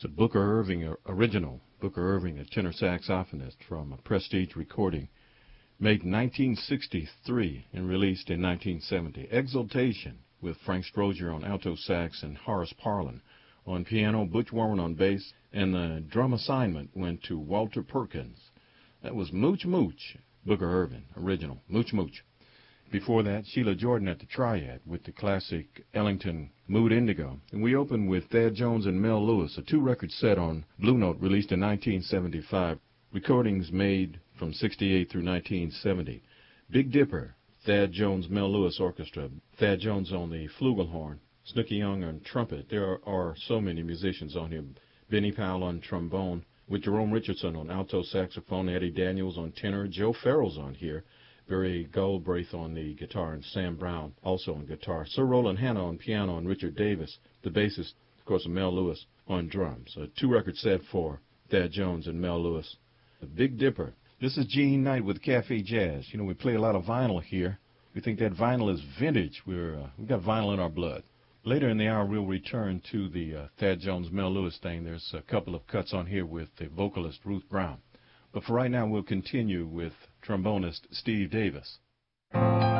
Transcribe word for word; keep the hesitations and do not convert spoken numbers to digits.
a Booker Irving original. Booker Irving, a tenor saxophonist from a Prestige recording, made in nineteen sixty-three and released in nineteen seventy. Exultation, with Frank Strozier on alto sax and Horace Parlan on piano, Butch Warren on bass, and the drum assignment went to Walter Perkins. That was Mooch Mooch, Booker Irving, original, Mooch Mooch. Before that, Sheila Jordan at the Triad with the classic Ellington Mood Indigo. And we opened with Thad Jones and Mel Lewis, a two-record set on Blue Note released in nineteen seventy-five. Recordings made from sixty-eight through nineteen seventy. Big Dipper, Thad Jones, Mel Lewis Orchestra. Thad Jones on the flugelhorn, Snooky Young on trumpet. There are, are so many musicians on here. Benny Powell on trombone, with Jerome Richardson on alto saxophone, Eddie Daniels on tenor, Joe Farrell's on here, Barry Goldbraith on the guitar, and Sam Brown also on guitar. Sir Roland Hanna on piano, and Richard Davis, the bassist, of course, Mel Lewis, on drums. A two-record set for Thad Jones and Mel Lewis. The Big Dipper. This is Gene Knight with Cafe Jazz. You know, we play a lot of vinyl here. We think that vinyl is vintage. We're, uh, we've got vinyl in our blood. Later in the hour, we'll return to the uh, Thad Jones, Mel Lewis thing. There's a couple of cuts on here with the vocalist Ruth Brown. But for right now, we'll continue with trombonist Steve Davis.